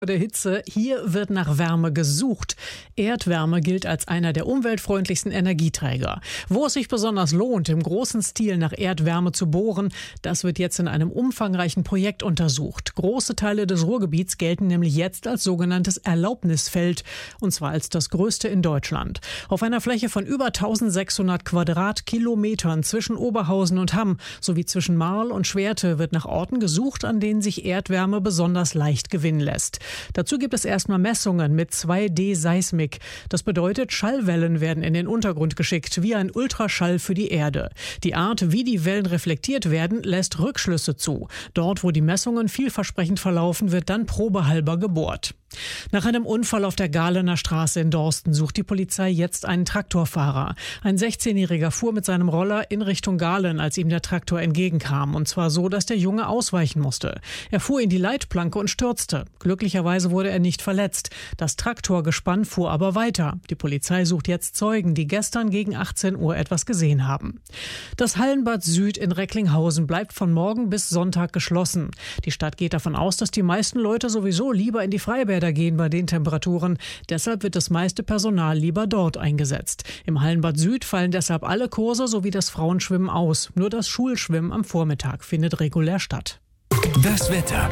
Der Hitze, hier wird nach Wärme gesucht. Erdwärme gilt als einer der umweltfreundlichsten Energieträger. Wo es sich besonders lohnt, im großen Stil nach Erdwärme zu bohren, das wird jetzt in einem umfangreichen Projekt untersucht. Große Teile des Ruhrgebiets gelten nämlich jetzt als sogenanntes Erlaubnisfeld, und zwar als das größte in Deutschland. Auf einer Fläche von über 1600 Quadratkilometern zwischen Oberhausen und Hamm sowie zwischen Marl und Schwerte wird nach Orten gesucht, an denen sich Erdwärme besonders leicht gewinnen lässt. Dazu gibt es erstmal Messungen mit 2D-Seismik. Das bedeutet, Schallwellen werden in den Untergrund geschickt, wie ein Ultraschall für die Erde. Die Art, wie die Wellen reflektiert werden, lässt Rückschlüsse zu. Dort, wo die Messungen vielversprechend verlaufen, wird dann probehalber gebohrt. Nach einem Unfall auf der Gahlener Straße in Dorsten sucht die Polizei jetzt einen Traktorfahrer. Ein 16-Jähriger fuhr mit seinem Roller in Richtung Gahlen, als ihm der Traktor entgegenkam. Und zwar so, dass der Junge ausweichen musste. Er fuhr in die Leitplanke und stürzte. Glücklicherweise wurde er nicht verletzt. Das Traktorgespann fuhr aber weiter. Die Polizei sucht jetzt Zeugen, die gestern gegen 18 Uhr etwas gesehen haben. Das Hallenbad Süd in Recklinghausen bleibt von morgen bis Sonntag geschlossen. Die Stadt geht davon aus, dass die meisten Leute sowieso lieber in die Freibäder gehen bei den Temperaturen. Deshalb wird das meiste Personal lieber dort eingesetzt. Im Hallenbad Süd fallen deshalb alle Kurse sowie das Frauenschwimmen aus. Nur das Schulschwimmen am Vormittag findet regulär statt. Das Wetter.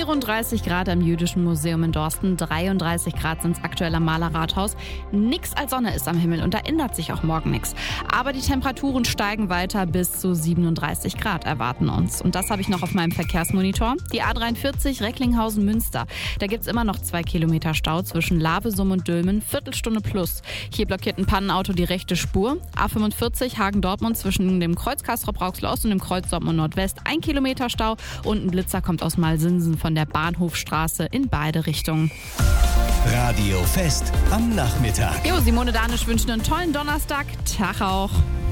34 Grad am Jüdischen Museum in Dorsten, 33 Grad sind es aktuell am Malerrathaus. Nix als Sonne ist am Himmel und da ändert sich auch morgen nichts. Aber die Temperaturen steigen weiter, bis zu 37 Grad erwarten uns. Und das habe ich noch auf meinem Verkehrsmonitor. Die A43 Recklinghausen-Münster. Da gibt es immer noch 2 Kilometer Stau zwischen Lavesum und Dülmen, Viertelstunde plus. Hier blockiert ein Pannenauto die rechte Spur. A45 Hagen-Dortmund zwischen dem Kreuz Castrop-Rauxel Ost und dem Kreuz Dortmund Nordwest 1 Kilometer Stau und ein Blitzer kommt aus Malsinsen von der Bahnhofstraße in beide Richtungen. Radio Fest am Nachmittag. Jo, Simone Danisch wünscht einen tollen Donnerstag. Tag auch.